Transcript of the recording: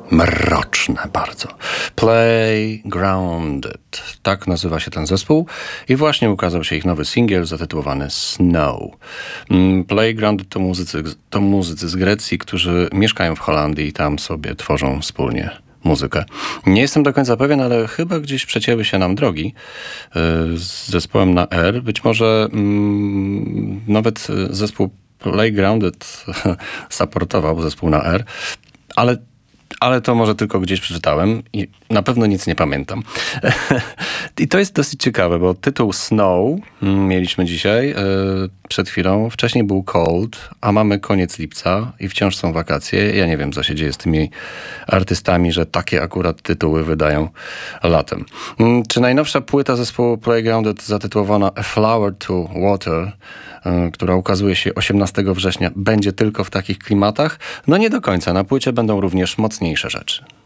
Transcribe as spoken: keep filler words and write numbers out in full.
mroczne bardzo. Playgrounded. Tak nazywa się ten zespół i właśnie ukazał się ich nowy singiel zatytułowany Snow. Playgrounded to muzycy, to muzycy z Grecji, którzy mieszkają w Holandii i tam sobie tworzą wspólnie muzykę. Nie jestem do końca pewien, ale chyba gdzieś przecięły się nam drogi z zespołem na R. Być może mm, nawet zespół Playgrounded supportował zespół na R, ale Ale to może tylko gdzieś przeczytałem i na pewno nic nie pamiętam. I to jest dosyć ciekawe, bo tytuł Snow mieliśmy dzisiaj, yy, przed chwilą. Wcześniej był Cold, a mamy koniec lipca i wciąż są wakacje. Ja nie wiem, co się dzieje z tymi artystami, że takie akurat tytuły wydają latem. Yy, czy najnowsza płyta zespołu Playgrounded zatytułowana A Flower to Water, yy, która ukazuje się osiemnastego września, będzie tylko w takich klimatach? No nie do końca. Na płycie będą również mocniejsze rzeczy.